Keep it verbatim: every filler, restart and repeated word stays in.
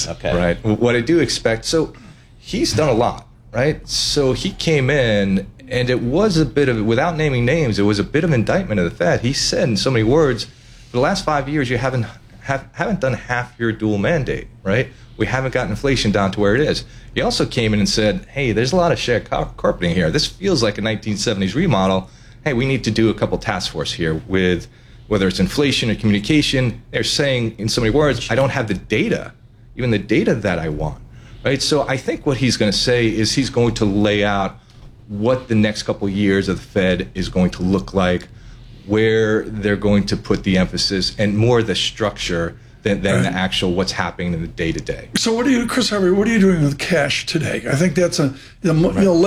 this. Okay. Right. What I do expect, so he's done a lot, right? So he came in, and it was a bit of, without naming names, it was a bit of indictment of the Fed. He said in so many words, for the last five years, you haven't have, haven't done half your dual mandate, right? We haven't gotten inflation down to where it is. He also came in and said, hey, there's a lot of shared car- carpeting here. This feels like a nineteen seventies remodel. Hey, we need to do a couple task force here with whether it's inflation or communication. They're saying in so many words, I don't have the data, even the data that I want, right? So I think what he's going to say is he's going to lay out what the next couple of years of the Fed is going to look like, where they're going to put the emphasis, and more the structure than, than Right. the actual what's happening in the day-to-day. So what do you, Chris Harvey, what are you doing with cash today? I think that's a, you know, you know